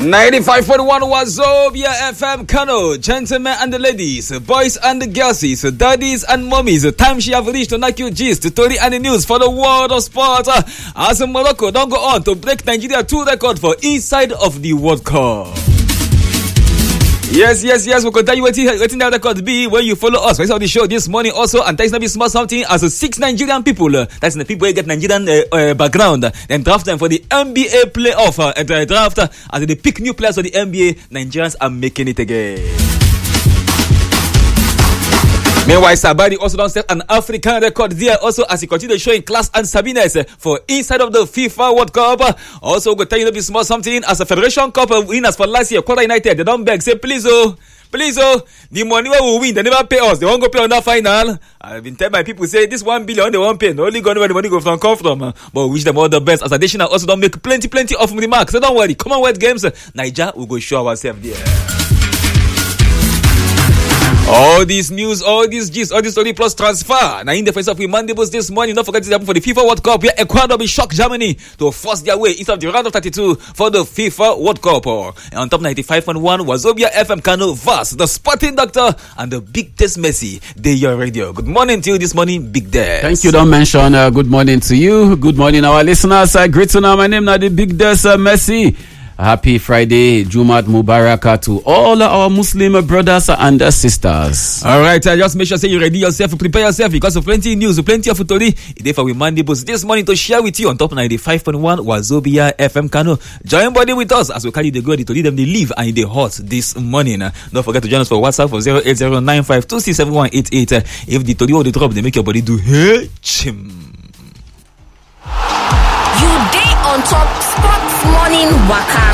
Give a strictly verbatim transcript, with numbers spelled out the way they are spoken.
ninety-five point one Wazobia F M Kano. Gentlemen and the ladies, boys and the girlsies, daddies and mummies, time she have reached to knock you gist, story and the news for the world of sport. As Morocco don't go on to break Nigeria two record for inside of the World Cup. Yes, yes, yes. We'll continue waiting, waiting that record be when you follow us. We saw the show this morning also, and thanks to be small something as a six Nigerian people. Uh, that's the people who get Nigerian uh, uh, background. Uh, then draft them for the N B A playoff. Uh, and uh, draft uh, as they pick new players for the N B A. Nigerians are making it again. Meanwhile, Sabari also don't set an African record there also as he continues showing class and sabiness for inside of the FIFA World Cup. Also, we'll tell you a bit small something as a Federation Cup winners for last year, Kwara United, they don't beg, say please oh, please oh, the money we will win, they never pay us, they won't go play on that final. I've been telling my people, say this one billion they won't pay, they only go where the money go from come from. But we wish them all the best as additional also don't make plenty, plenty of remarks. So don't worry, Commonwealth Games, Niger will go show ourselves there. All this news, all these gist, all this story plus transfer. Now in the face of we mandibles this morning, don't forget to happen for the FIFA World Cup where Ecuador will shock Germany to force their way into the round of thirty-two for the FIFA World Cup. And on top ninety-five point one, Wazobia F M Kano versus the Sporting Doctor and the Big Test Messi. They your radio. Good morning to you this morning, Big Des. Thank you. Don't mention uh, good morning to you. Good morning, our listeners. Uh, great to know my name now, the Big Des uh, Messi. Happy Friday, Jumat Mubarak to all our Muslim brothers and sisters. All right, uh, just make sure say you ready yourself, prepare yourself because of plenty of news, plenty of story. Therefore, we mandibles this morning to share with you on top ninety-five point one Wazobia F M Kano. Join body with us as we carry the good to lead them they live and they hot this morning. Uh, don't forget to join us for WhatsApp for zero eight zero nine five two six seven one eight eight. Uh, if the story or the drop, they make your body do hey chim. You day on top sports morning waka